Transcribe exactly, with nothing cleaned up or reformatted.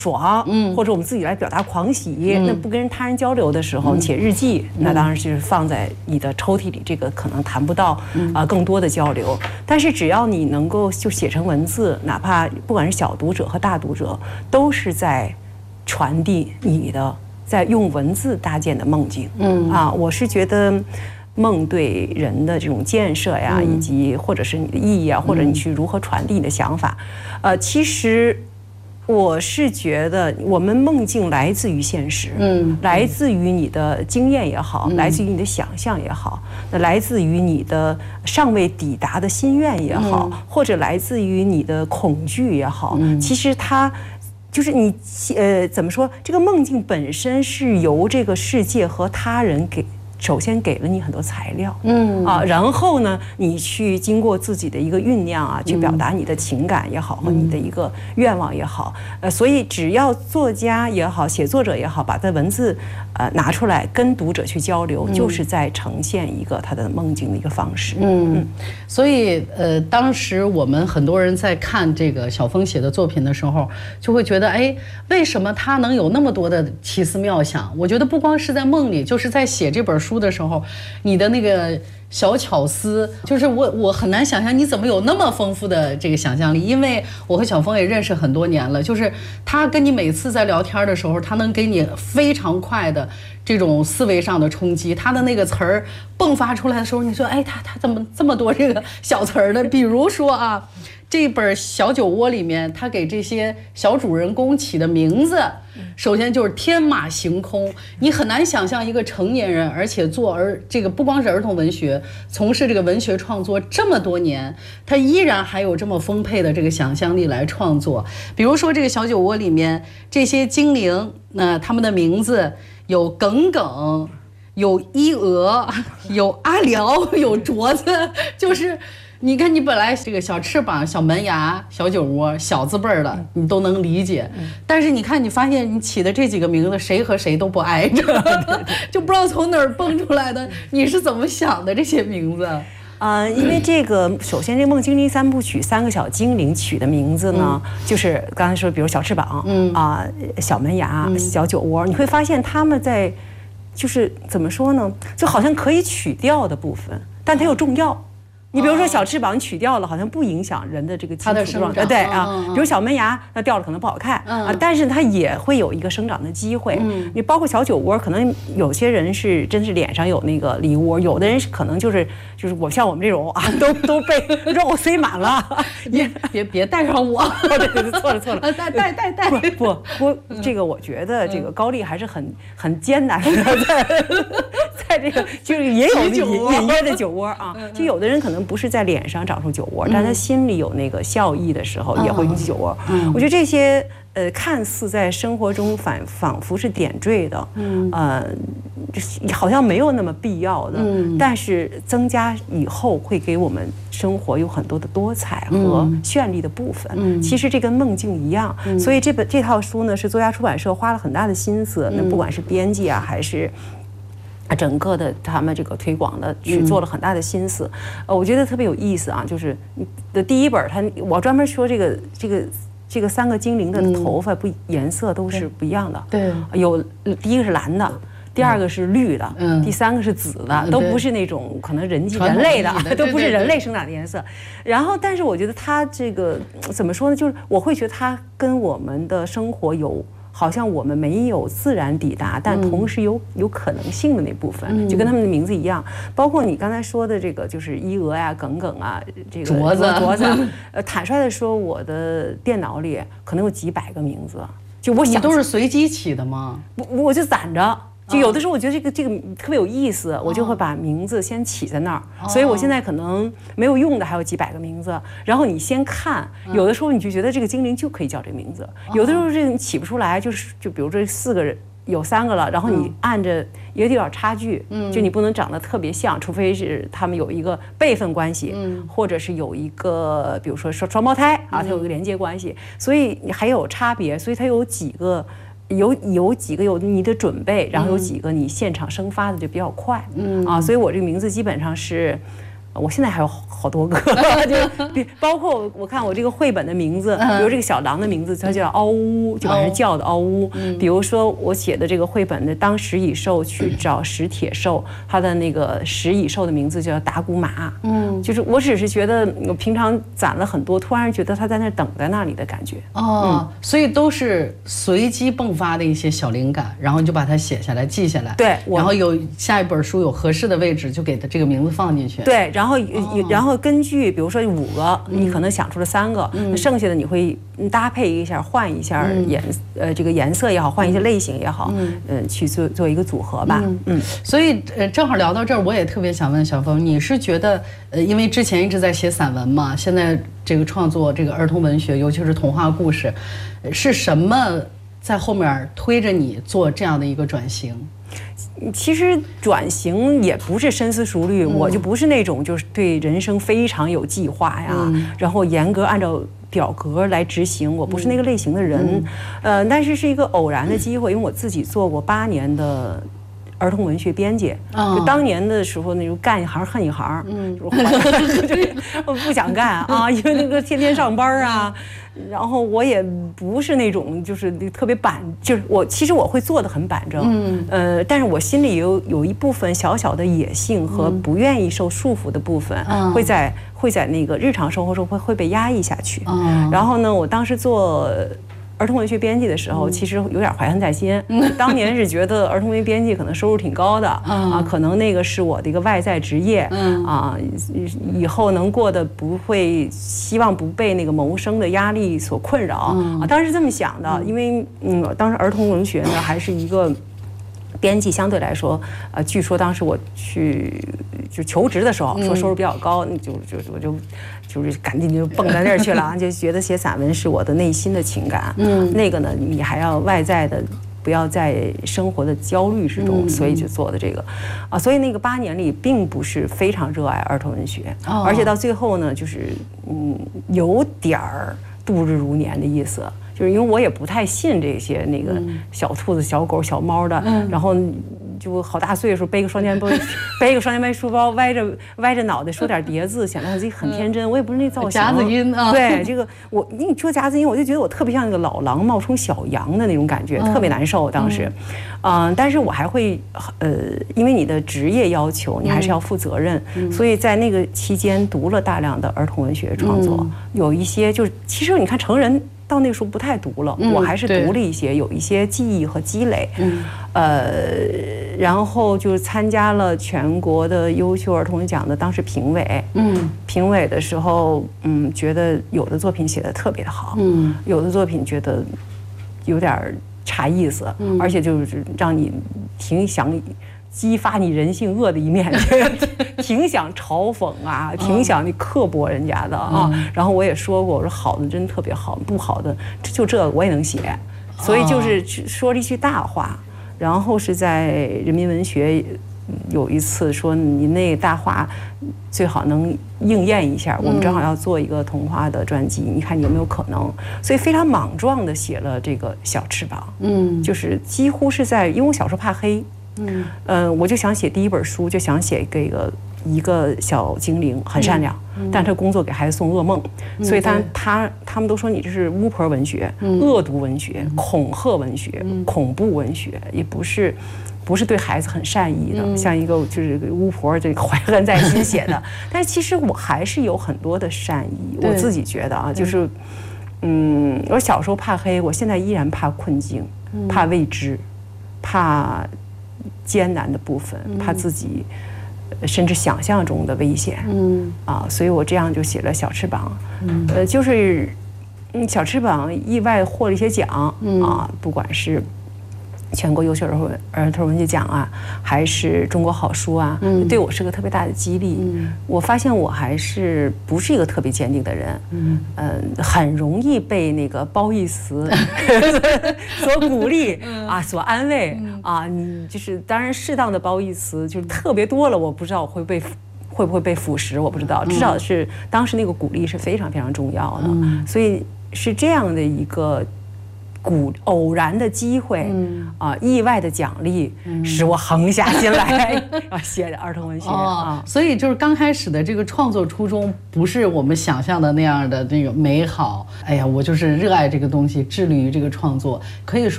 爽，嗯，或者我们自己来表达狂喜，嗯、那不跟他人交流的时候，你写日记，嗯、那当然是放在你的抽屉里，这个可能谈不到啊、嗯呃、更多的交流。但是只要你能够就写成文字，哪怕不管是小读者和大读者，都是在传递你的，在用文字搭建的梦境。嗯啊，我是觉得。梦对人的这种建设呀，嗯、以及或者是你的意义啊，或者你去如何传递你的想法，呃，其实我是觉得我们梦境来自于现实，嗯，来自于你的经验也好，嗯、来自于你的想象也好，那来自于你的尚未抵达的心愿也好，嗯、或者来自于你的恐惧也好，嗯、其实它。就是你，呃，怎么说？这个梦境本身是由这个世界和他人给。首先给了你很多材料，嗯啊，然后呢，你去经过自己的一个酝酿啊，去表达你的情感也好和你的一个愿望也好，呃，所以只要作家也好，写作者也好，把这文字呃拿出来跟读者去交流，就是在呈现一个他的梦境的一个方式。嗯，嗯所以呃，当时我们很多人在看这个小峰写的作品的时候，就会觉得，哎，为什么他能有那么多的奇思妙想？我觉得不光是在梦里，就是在写这本书。书的时候，你的那个小巧思，就是我我很难想象你怎么有那么丰富的这个想象力。因为我和小峰也认识很多年了，就是他跟你每次在聊天的时候，他能给你非常快的这种思维上的冲击。他的那个词儿迸发出来的时候，你说，哎，他他怎么这么多这个小词儿呢？比如说啊，这本小酒窝里面，他给这些小主人公起的名字。首先就是天马行空，你很难想象一个成年人，而且做儿这个不光是儿童文学，从事这个文学创作这么多年，他依然还有这么丰沛的这个想象力来创作。比如说这个小酒窝里面这些精灵，那、呃、他们的名字有耿耿，有伊娥，有阿辽，有镯子，就是。你看，你本来这个小翅膀、小门牙、小酒窝、小字辈儿的，你都能理解。但是你看，你发现你起的这几个名字，谁和谁都不挨着，就不知道从哪儿蹦出来的。你是怎么想的这些名字？ 呃，因为这个，首先这个《梦精灵三部曲》三个小精灵取的名字呢，嗯、就是刚才说，比如小翅膀，嗯啊、呃，小门牙、嗯、小酒窝，你会发现他们在，就是怎么说呢，就好像可以取掉的部分，但它又重要。你比如说小翅膀取掉了，好像不影响人的这个基础状态，对啊。比如小门牙，那掉了可能不好看啊，但是它也会有一个生长的机会。你包括小酒窝，可能有些人是真是脸上有那个梨窝，有的人是可能就是就是我像我们这种啊，都都被肉塞满了。 别别别带上我， 对对对，错了错了， 带带带带。 不不不，这个我觉得这个高丽还是很很艰难的，在在这个就是也有隐隐约的酒窝啊，就有的人可能。不是在脸上长出酒窝，但他心里有那个笑意的时候，也会引起酒窝。我觉得这些呃，看似在生活中反仿佛是点缀的，呃，好像没有那么必要的，但是增加以后会给我们生活有很多的多彩和绚丽的部分。其实这跟梦境一样，所以这本这套书呢，是作家出版社花了很大的心思，那不管是编辑啊，还是。整个的他们这个推广的去做了很大的心思，呃，我觉得特别有意思啊。就是的第一本，它我专门说这个这个这个三个精灵的头发不颜色都是不一样的， 对， 有第一个是蓝的，第二个是绿的，嗯，第三个是紫的，都不是那种可能人人类的，都不是人类生长的颜色。然后，但是我觉得它这个怎么说呢？就是我会觉得它跟我们的生活有。好像我们没有自然抵达，但同时有有可能性的那部分，就跟他们的名字一样。包括你刚才说的这个，就是伊娥呀、耿耿啊，这个镯子、 镯子。呃，坦率的说，我的电脑里可能有几百个名字，就我想。 你都是随机起的吗？ 我我就攒着。就有的时候我觉得这个这个特别有意思，我就会把名字先起在那儿，所以我现在可能没有用的还有几百个名字。然后你先看，有的时候你就觉得这个精灵就可以叫这个名字，有的时候这你起不出来，就是就比如这四个人有三个了，然后你按着也有点差距，就你不能长得特别像，除非是他们有一个辈分关系，或者是有一个比如说双双胞胎啊，它有一个连接关系，所以你还有差别，所以它有几个。有有几个有你的准备，然后有几个你现场生发的就比较快，嗯啊，所以我这个名字基本上是， 我现在还有好多个，就比包括我看我这个绘本的名字，比如这个小狼的名字，它叫嗷呜，就把人叫的嗷呜。比如说我写的这个绘本的当食蚁兽去找食铁兽，它的那个食蚁兽的名字叫达古马。嗯，就是我只是觉得我平常攒了很多，突然觉得它在那等在那里的感觉。 哦，所以都是随机迸发的一些小灵感，然后你就把它写下来、记下来。 对， 然后有下一本书有合适的位置，就给它这个名字放进去。 对。然后，哦、然后根据比如说五个，你可能想出了三个，嗯、剩下的你会搭配一下，换一下颜、嗯、呃这个颜色也好，换一些类型也好，嗯，呃、去做做一个组合吧。嗯， 嗯所以呃正好聊到这儿，我也特别想问小峰，你是觉得呃因为之前一直在写散文嘛，现在这个创作这个儿童文学，尤其是童话故事，是什么在后面推着你做这样的一个转型？ 其实转型也不是深思熟虑，嗯、我就不是那种就是对人生非常有计划呀，嗯、然后严格按照表格来执行，我不是那个类型的人。嗯、呃，但是是一个偶然的机会，因为我自己做过八年的儿童文学编辑，哦、就当年的时候那种干一行恨一行，嗯，就是我不想干啊，因为那个天天上班啊。然后我也不是那种就是特别板，就是我其实我会做得很板正，嗯，呃，但是我心里有有一部分小小的野性和不愿意受束缚的部分，嗯、会在会在那个日常生活中会会被压抑下去。嗯、然后呢，我当时做儿童文学编辑的时候，其实有点怀恨在心。嗯、当年是觉得儿童文学编辑可能收入挺高的，嗯、啊，可能那个是我的一个外在职业，嗯、啊，以后能过得不会，希望不被那个谋生的压力所困扰。嗯、啊，当时是这么想的，因为嗯，当时儿童文学呢还是一个。编辑相对来说，呃，据说当时我去就求职的时候，说收入比较高，那就就我就就是赶紧就蹦在那儿去了，就觉得写散文是我的内心的情感。嗯，那个呢，你还要外在的，不要在生活的焦虑之中，所以就做的这个，啊，所以那个八年里并不是非常热爱儿童文学，而且到最后呢，就是嗯，有点儿度日如年的意思。就是因为我也不太信这些那个小兔子、小狗、小猫的，嗯、然后就好大岁数背个双肩包，背个双肩背书包，歪着歪着脑袋说点叠字，显得自己很天真。我也不是那造型， 夹子音啊。 对这个我，你说夹子音，我就觉得我特别像那个老狼冒充小羊的那种感觉，嗯、特别难受。当时，嗯、呃，但是我还会呃，因为你的职业要求，你还是要负责任，嗯、所以在那个期间读了大量的儿童文学创作，嗯、有一些就是其实你看成人。到那个时候不太读了，嗯、我还是读了一些，有一些记忆和积累，嗯、呃，然后就参加了全国的优秀儿童奖的当时评委，嗯，评委的时候，嗯，觉得有的作品写得特别好，嗯，有的作品觉得有点差意思，嗯、而且就是让你挺想。激发你人性恶的一面，挺想嘲讽啊，挺想你刻薄人家的啊。然后我也说过，我说好的真特别好，不好的就这我也能写，所以就是说了一句大话。然后是在人民文学有一次说你那大话最好能应验一下，我们正好要做一个童话的专辑，你看你有没有可能？所以非常莽撞的写了这个小翅膀，嗯，就是几乎是在，因为我小时候怕黑。嗯，呃，我就想写第一本书，就想写这个一个小精灵很善良，嗯、但他工作给孩子送噩梦，嗯、所以他他他们都说你这是巫婆文学、嗯、恶毒文学、恐吓文学、嗯、恐怖文学，也不是不是对孩子很善意的，嗯、像一个就是巫婆这个怀恨在心写的。但是其实我还是有很多的善意，我自己觉得啊，就是，嗯，我小时候怕黑，我现在依然怕困境，嗯、怕未知，怕。艰难的部分，怕自己甚至想象中的危险，嗯啊，所以我这样就写了《小翅膀》，嗯，呃，就是嗯，《小翅膀》意外获了一些奖，嗯啊，不管是全国优秀儿童儿童文学奖啊，还是中国好书啊，嗯、对我是个特别大的激励。嗯、我发现我还是不是一个特别坚定的人，嗯，呃，很容易被那个褒义词所鼓励啊，所安慰啊。你就是当然适当的褒义词就是特别多了，我不知道我会被会不会被腐蚀，我不知道。至少是当时那个鼓励是非常非常重要的，嗯、所以是这样的一个。 鼓偶然的机会，嗯啊，意外的奖励，使我横下心来啊写儿童文学啊。 所以就是刚开始的这个创作初衷，不是我们想象的那样的那个美好。哎呀，我就是热爱这个东西，致力于这个创作，可以说。